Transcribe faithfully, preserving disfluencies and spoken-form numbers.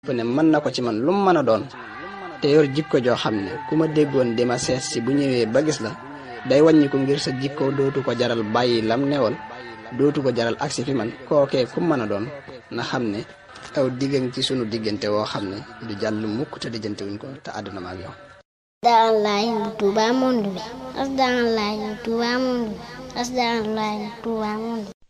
ne mën na ko ci man lu mu mën a doon te yor jikko joo xam ne ku ma déggoon di ma sees si bu ñëwee ba gis la day wàññi ko ngir sa jikko dootu ko jaral bàyyi lam neewal dootu ko jaral agsi fi man kookee ku mën a doon na xam ne aw diggan ci sunu diggante woo xam ne du jàll mukk te diggante wuñ ko te àdduna ma ak yow. Asdaalaay Touba monde bi asdaalaay Touba monde bi asdaalaay Touba monde bi